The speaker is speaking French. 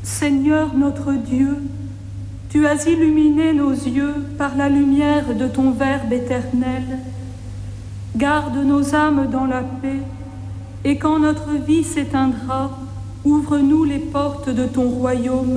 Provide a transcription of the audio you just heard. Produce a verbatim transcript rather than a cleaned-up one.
Seigneur notre Dieu, tu as illuminé nos yeux par la lumière de ton Verbe éternel. Garde nos âmes dans la paix, et quand notre vie s'éteindra, ouvre-nous les portes de ton royaume